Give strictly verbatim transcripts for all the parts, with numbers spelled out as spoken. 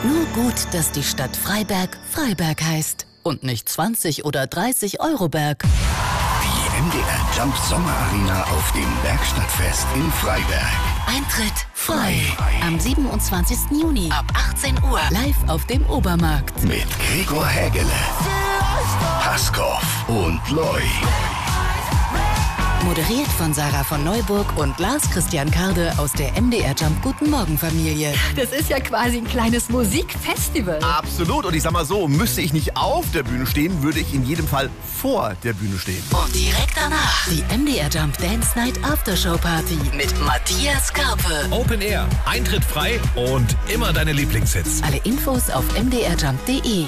Nur gut, dass die Stadt Freiberg Freiberg heißt und nicht zwanzig oder dreißig Euro Berg. Die M D R Jump Sommerarena auf dem Bergstadtfest in Freiberg. Eintritt frei. Am siebenundzwanzigsten Juni ab achtzehn Uhr live auf dem Obermarkt. Mit Gregor Hägele, Haskow und Loy. Moderiert von Sarah von Neuburg und Lars Christian Karde aus der M D R Jump Guten Morgen Familie. Das ist ja quasi ein kleines Musikfestival. Absolut. Und ich sag mal so, müsste ich nicht auf der Bühne stehen, würde ich in jedem Fall vor der Bühne stehen. Und direkt danach die M D R Jump Dance Night Aftershow Party mit Matthias Karpe. Open Air, Eintritt frei und immer deine Lieblingshits. Alle Infos auf m d r jump punkt d e.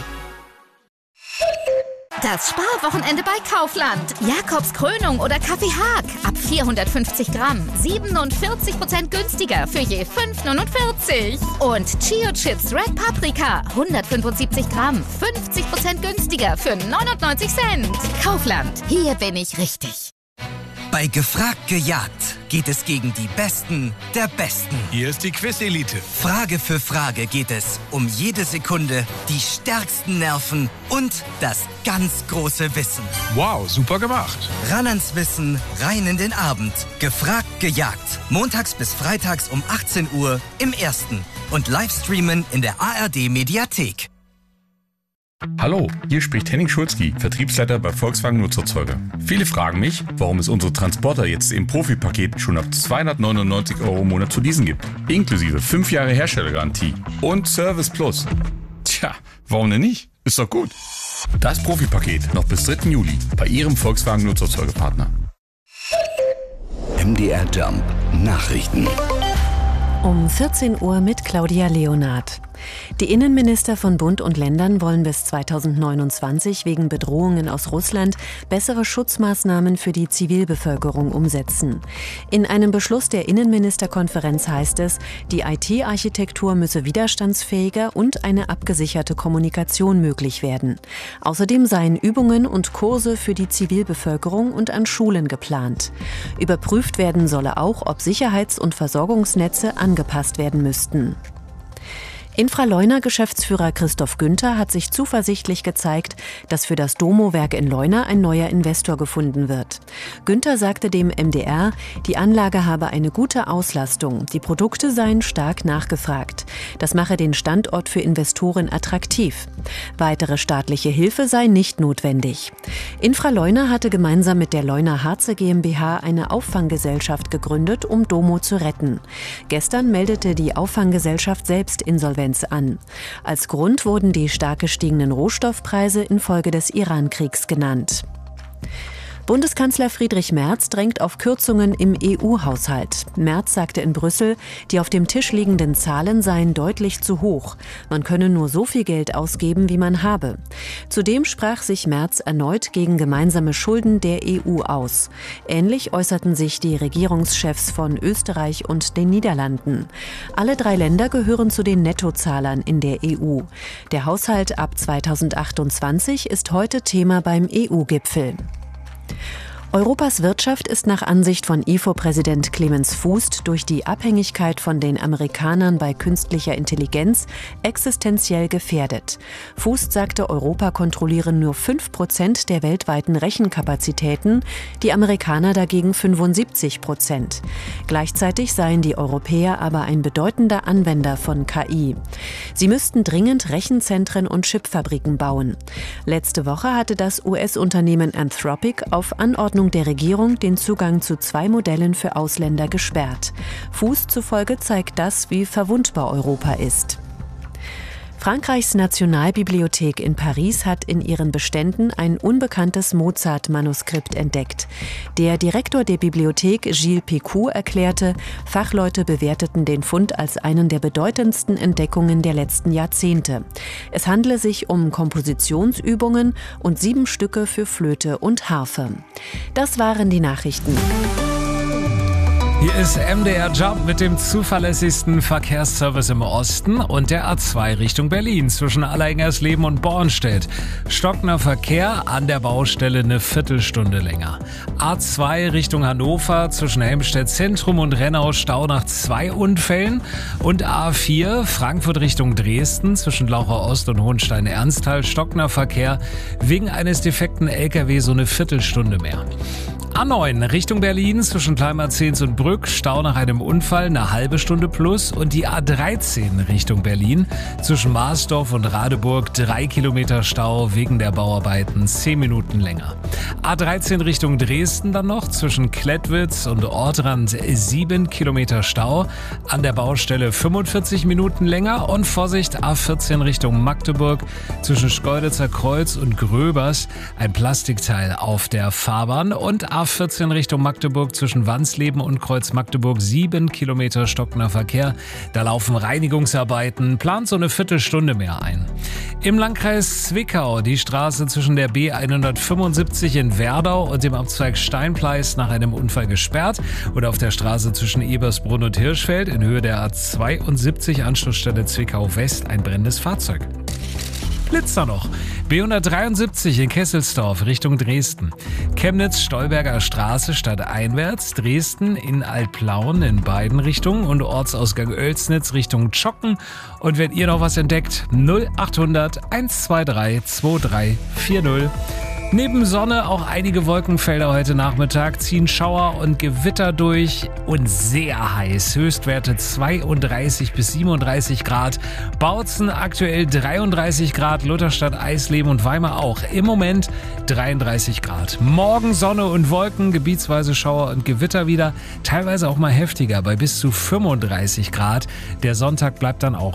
Das Sparwochenende bei Kaufland. Jakobs Krönung oder Kaffee Haag. Ab vierhundertfünfzig Gramm. siebenundvierzig Prozent günstiger für je fünf neunundvierzig. Und Chio Chips Red Paprika. hundertfünfundsiebzig Gramm. fünfzig Prozent günstiger für neunundneunzig Cent. Kaufland. Hier bin ich richtig. Bei Gefragt gejagt geht es gegen die Besten der Besten. Hier ist die Quiz-Elite. Frage für Frage geht es um jede Sekunde, die stärksten Nerven und das ganz große Wissen. Wow, super gemacht. Ran ans Wissen, rein in den Abend. Gefragt gejagt. Montags bis freitags um achtzehn Uhr im Ersten. Und Livestreamen in der A R D-Mediathek. Hallo, hier spricht Henning Schulzki, Vertriebsleiter bei Volkswagen Nutzerzeuger. Viele fragen mich, warum es unsere Transporter jetzt im Profi-Paket schon ab zweihundertneunundneunzig Euro im Monat zu leasen gibt. Inklusive fünf Jahre Herstellergarantie und Service Plus. Tja, warum denn nicht? Ist doch gut. Das Profi-Paket noch bis dritten Juli bei Ihrem Volkswagen Nutzerzeugerpartner. M D R Jump Nachrichten. Um vierzehn Uhr mit Claudia Leonard. Die Innenminister von Bund und Ländern wollen bis zweitausendneunundzwanzig wegen Bedrohungen aus Russland bessere Schutzmaßnahmen für die Zivilbevölkerung umsetzen. In einem Beschluss der Innenministerkonferenz heißt es, die I T-Architektur müsse widerstandsfähiger und eine abgesicherte Kommunikation möglich werden. Außerdem seien Übungen und Kurse für die Zivilbevölkerung und an Schulen geplant. Überprüft werden solle auch, ob Sicherheits- und Versorgungsnetze angepasst werden müssten. Infraleuna-Geschäftsführer Christoph Günther hat sich zuversichtlich gezeigt, dass für das Domo-Werk in Leuna ein neuer Investor gefunden wird. Günther sagte dem M D R, die Anlage habe eine gute Auslastung, die Produkte seien stark nachgefragt. Das mache den Standort für Investoren attraktiv. Weitere staatliche Hilfe sei nicht notwendig. Infraleuna hatte gemeinsam mit der Leuna Harze GmbH eine Auffanggesellschaft gegründet, um Domo zu retten. Gestern meldete die Auffanggesellschaft selbst Insolvenz an. Als Grund wurden die stark gestiegenen Rohstoffpreise infolge des Iran-Kriegs genannt. Bundeskanzler Friedrich Merz drängt auf Kürzungen im E U-Haushalt. Merz sagte in Brüssel, die auf dem Tisch liegenden Zahlen seien deutlich zu hoch. Man könne nur so viel Geld ausgeben, wie man habe. Zudem sprach sich Merz erneut gegen gemeinsame Schulden der E U aus. Ähnlich äußerten sich die Regierungschefs von Österreich und den Niederlanden. Alle drei Länder gehören zu den Nettozahlern in der E U. Der Haushalt ab zweitausendachtundzwanzig ist heute Thema beim E U-Gipfel. Europas Wirtschaft ist nach Ansicht von I F O-Präsident Clemens Fußt durch die Abhängigkeit von den Amerikanern bei künstlicher Intelligenz existenziell gefährdet. Fußt sagte, Europa kontrolliere nur fünf Prozent der weltweiten Rechenkapazitäten, die Amerikaner dagegen fünfundsiebzig Prozent. Gleichzeitig seien die Europäer aber ein bedeutender Anwender von K I. Sie müssten dringend Rechenzentren und Chipfabriken bauen. Letzte Woche hatte das U S-Unternehmen Anthropic auf Anordnung der Regierung den Zugang zu zwei Modellen für Ausländer gesperrt. Fußt zufolge zeigt das, wie verwundbar Europa ist. Frankreichs Nationalbibliothek in Paris hat in ihren Beständen ein unbekanntes Mozart-Manuskript entdeckt. Der Direktor der Bibliothek, Gilles Picou, erklärte, Fachleute bewerteten den Fund als einen der bedeutendsten Entdeckungen der letzten Jahrzehnte. Es handle sich um Kompositionsübungen und sieben Stücke für Flöte und Harfe. Das waren die Nachrichten. Hier ist M D R Job mit dem zuverlässigsten Verkehrsservice im Osten und der A zwei Richtung Berlin zwischen Alleingers-Leben und Bornstedt. Stockender Verkehr, an der Baustelle eine Viertelstunde länger. A zwei Richtung Hannover zwischen Helmstedt Zentrum und Rennau Stau nach zwei Unfällen. Und A vier Frankfurt Richtung Dresden zwischen Laucher Ost und Hohenstein-Ernsthal. Stockender Verkehr wegen eines defekten L K W so eine Viertelstunde mehr. A neun Richtung Berlin zwischen Kleinmarzens und Brück, Stau nach einem Unfall, eine halbe Stunde plus. Und die A dreizehn Richtung Berlin zwischen Marsdorf und Radeburg, drei Kilometer Stau wegen der Bauarbeiten, zehn Minuten länger. A dreizehn Richtung Dresden dann noch zwischen Klettwitz und Ortrand, sieben Kilometer Stau, an der Baustelle fünfundvierzig Minuten länger. Und Vorsicht, A vierzehn Richtung Magdeburg zwischen Schkeuditzer Kreuz und Gröbers, ein Plastikteil auf der Fahrbahn. Und A vierzehn Richtung Magdeburg zwischen Wansleben und Kreuz Magdeburg, sieben Kilometer stockender Verkehr. Da laufen Reinigungsarbeiten, plant so eine Viertelstunde mehr ein. Im Landkreis Zwickau die Straße zwischen der B hundertfünfundsiebzig in Werdau und dem Abzweig Steinpleis nach einem Unfall gesperrt. Oder auf der Straße zwischen Ebersbrunn und Hirschfeld in Höhe der A zweiundsiebzig Anschlussstelle Zwickau West ein brennendes Fahrzeug. Blitzer noch. B hundertdreiundsiebzig in Kesselsdorf Richtung Dresden. Chemnitz-Stolberger Straße stadteinwärts. Dresden in Altplauen in beiden Richtungen und Ortsausgang Oelsnitz Richtung Tschocken. Und wenn ihr noch was entdeckt, null achthundert hundertzweiundzwanzig drei vier null. Neben Sonne auch einige Wolkenfelder heute Nachmittag, ziehen Schauer und Gewitter durch und sehr heiß. Höchstwerte zweiunddreißig bis siebenunddreißig Grad. Bautzen aktuell dreiunddreißig Grad, Lutherstadt, Eisleben und Weimar auch. Im Moment dreiunddreißig Grad. Morgen Sonne und Wolken, gebietsweise Schauer und Gewitter wieder. Teilweise auch mal heftiger bei bis zu fünfunddreißig Grad. Der Sonntag bleibt dann auch